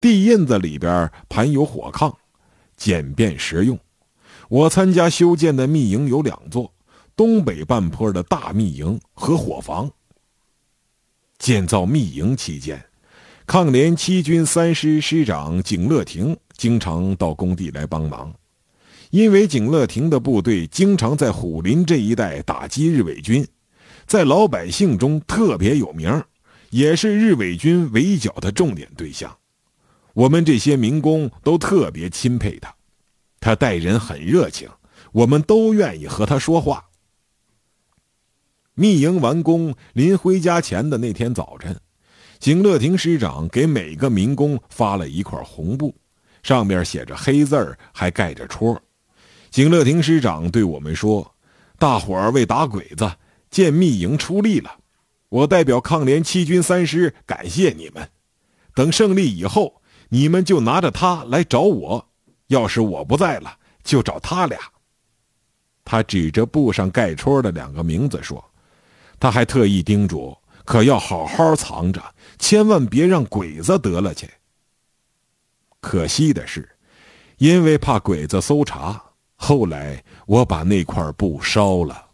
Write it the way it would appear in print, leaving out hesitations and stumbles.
地印子里边盘有火炕，简便实用。我参加修建的密营有2座，东北半坡的大密营和伙房。建造密营期间，抗联7军3师师长景乐亭经常到工地来帮忙。因为景乐亭的部队经常在虎林这一带打击日伪军，在老百姓中特别有名，也是日伪军围剿的重点对象。我们这些民工都特别钦佩他，他待人很热情，我们都愿意和他说话。密营完工，临回家前的那天早晨，景乐亭师长给每个民工发了一块红布，上面写着黑字儿，还盖着戳。景乐亭师长对我们说，大伙儿为打鬼子建密营出力了，我代表抗联7军3师感谢你们，等胜利以后，你们就拿着它来找我，要是我不在了，就找他俩。他指着布上盖戳的2个名字说，他还特意叮嘱，可要好好藏着，千万别让鬼子得了去。可惜的是，因为怕鬼子搜查，后来我把那块布烧了。